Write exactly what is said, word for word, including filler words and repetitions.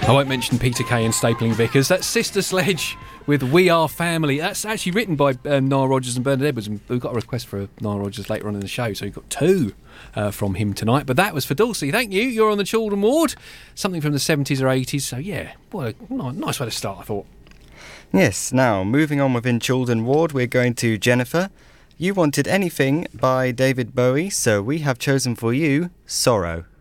I won't mention Peter Kay and Stapling Vickers. That's Sister Sledge with We Are Family. That's actually written by um, Nile Rodgers and Bernard Edwards, and we've got a request for Nile Rodgers later on in the show, so we've got two uh, from him tonight. But that was for Dulcie. Thank you. You're on the Children Ward. Something from the seventies or eighties, so yeah, what a nice way to start, I thought. Yes, now, moving on within Children Ward, we're going to Jennifer. You wanted Anything by David Bowie, so we have chosen for you Sorrow.